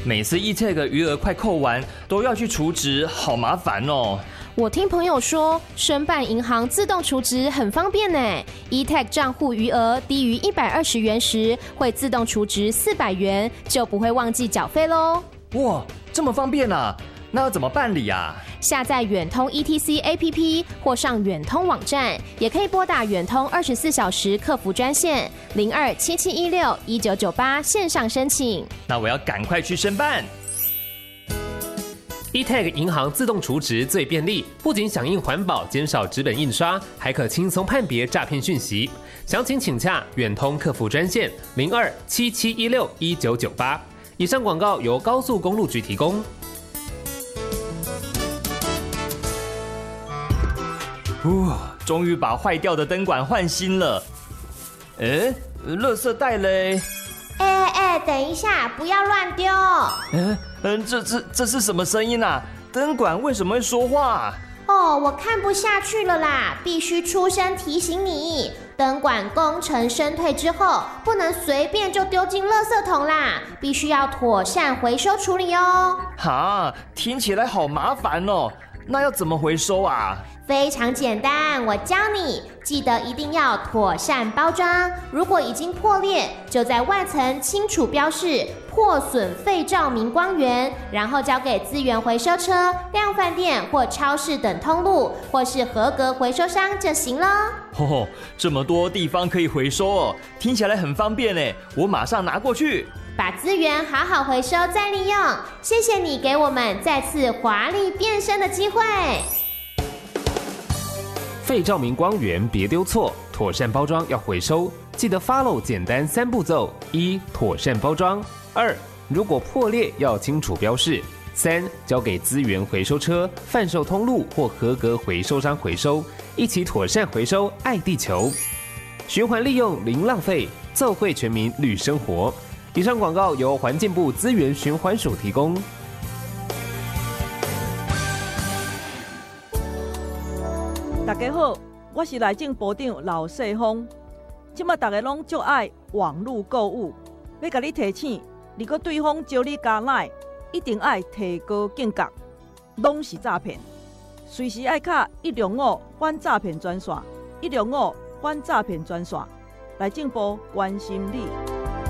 每次 eTag 余额快扣完，都要去储值，好麻烦哦。 我听朋友说，申办银行自动储值很方便呢。eTag 账户余额低于120元时，会自动储值400元，就不会忘记缴费咯。 哇，这么方便啊！那要怎么办理啊？ 下载远通 ETC APP 或上远通网站，也可以拨打远通24小时客服专线0277161998线上申请。 那我要赶快去申办。 eTag 银行自动储值最便利，不仅响应环保，减少纸本印刷，还可轻松判别诈骗讯息。详情请洽远通客服专线0277161998。以上广告由高速公路局提供。 终于把坏掉的灯管换新了。垃圾袋嘞？ 等一下，不要乱丢。 这是什么声音啊？灯管为什么会说话？ 我看不下去了啦，必须出声提醒你，灯管工程升退之后，不能随便就丢进垃圾桶啦，必须要妥善回收处理哦。 听起来好麻烦哦。那要怎么回收啊？ 非常简单，我教你，记得一定要妥善包装。如果已经破裂，就在外层清楚标示破损废照明光源，然后交给资源回收车、量贩店或超市等通路，或是合格回收商就行了。 这么多地方可以回收哦，听起来很方便耶，我马上拿过去。 把资源好好回收再利用，谢谢你给我们再次华丽变身的机会。 废照明光源别丢错，妥善包装要回收，记得 follow 简单3步骤：1. 妥善包装；2. 如果破裂要清楚标示；3. 交给资源回收车、贩售通路或合格回收商回收，一起妥善回收，爱地球，循环利用零浪费，奏会全民绿生活。以上广告由环境部资源循环署提供。 大家好，我是内政部长刘世峰。现在大家拢最爱网络购物，要甲你提醒，如果对方招你加赖，一定爱提高警觉，拢是诈骗。随时爱卡105反诈骗专线，105反诈骗专线，内政部关心你。